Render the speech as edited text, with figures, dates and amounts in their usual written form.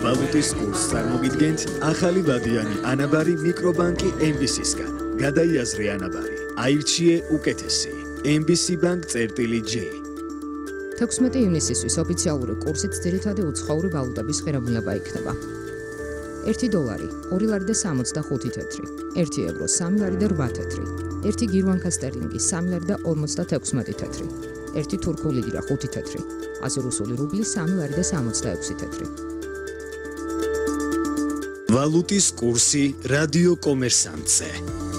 ვალუტის კურსს წარმოგიდგენთ ახალი ვადიანი ანაბარი მიკრობანკი MBC-სგან. გადაიაზრე ანაბარი, აირჩიე უკეთესი. MBC Bank-J. 16 ივნისისთვის ოფიციალური კურსით ძირითადი უცხოური ვალუტების ღირებულება იქნება. 1 დოლარი 2 ლარი და 65 თეთრი, 1 ევრო 3 ლარი და 8 თეთრი, 1 გირვანკა სტერლინგი 3 ლარი და 56 თეთრი, 1 თურქული ლირა 5 თეთრი, აზეროსული რუბლი 3 ლარი და 66 თეთრი. ვალუტის კურსი რადიო კომერსანტზე.